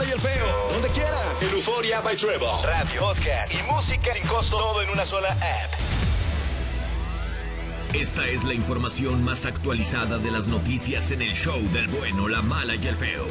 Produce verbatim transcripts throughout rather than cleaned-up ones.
y el Feo. Donde quieras. En Euforia by Trevor. Radio, podcast y música sin costo. Todo en una sola app. Esta es la información más actualizada de las noticias en el show del bueno, la mala y el feo.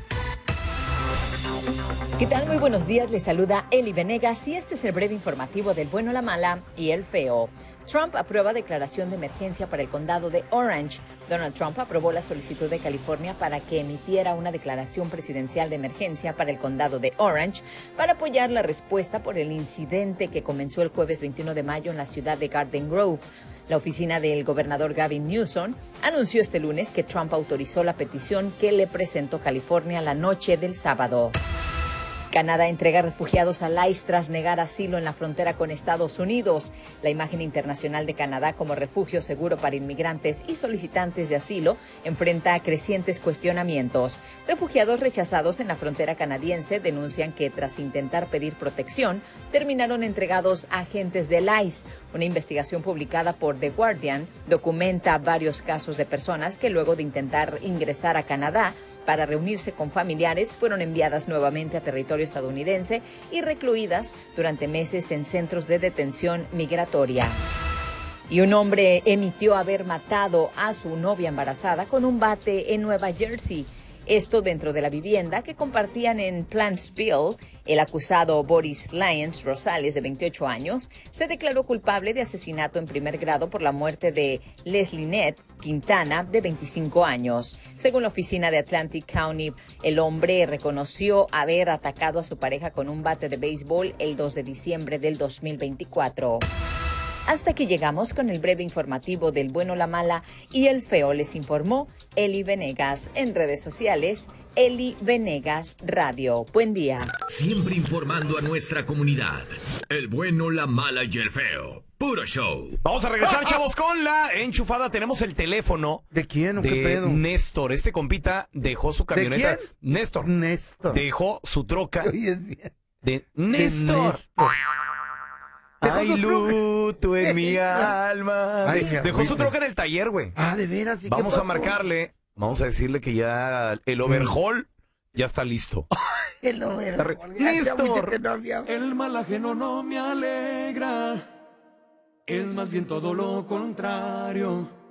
¿Qué tal? Muy buenos días, les saluda Eli Venegas y este es el breve informativo del bueno, la mala y el feo. Trump aprueba declaración de emergencia para el condado de Orange. Donald Trump aprobó la solicitud de California para que emitiera una declaración presidencial de emergencia para el condado de Orange para apoyar la respuesta por el incidente que comenzó el jueves veintiuno de mayo en la ciudad de Garden Grove. La oficina del gobernador Gavin Newsom anunció este lunes que Trump autorizó la petición que le presentó California la noche del sábado. Canadá entrega refugiados a Laos tras negar asilo en la frontera con Estados Unidos. La imagen internacional de Canadá como refugio seguro para inmigrantes y solicitantes de asilo enfrenta crecientes cuestionamientos. Refugiados rechazados en la frontera canadiense denuncian que tras intentar pedir protección, terminaron entregados a agentes de Laos. Una investigación publicada por The Guardian documenta varios casos de personas que luego de intentar ingresar a Canadá para reunirse con familiares, fueron enviadas nuevamente a territorio estadounidense y recluidas durante meses en centros de detención migratoria. Y un hombre emitió haber matado a su novia embarazada con un bate en Nueva Jersey. Esto dentro de la vivienda que compartían en Plantsville. El acusado Boris Lyons Rosales, de veintiocho años, se declaró culpable de asesinato en primer grado por la muerte de Leslie Nett Quintana, de veinticinco años. Según la oficina de Atlantic County, el hombre reconoció haber atacado a su pareja con un bate de béisbol el dos de diciembre del dos mil veinticuatro. Hasta aquí llegamos con el breve informativo del bueno, la mala y el feo. Les informó Eli Venegas. En redes sociales, Eli Venegas Radio. Buen día. Siempre informando a nuestra comunidad. El bueno, la mala y el feo. Puro show. Vamos a regresar, chavos, con la enchufada. Tenemos el teléfono. ¿De quién o de qué pedo? Néstor. Este compita dejó su camioneta. ¿De quién? Néstor. Néstor. Dejó su troca. Oye, es bien. De Néstor. De Néstor. Hay luto en mi alma. Ay, De- Dejó su troca en el taller, güey. Ah, de veras. ¿y qué Vamos a pasó? marcarle. Vamos a decirle que ya el overhaul ya está listo. El overhaul. Está re- Ya hacía Néstor. mucho que no había- El mal ajeno no me alegra, es más bien todo lo contrario.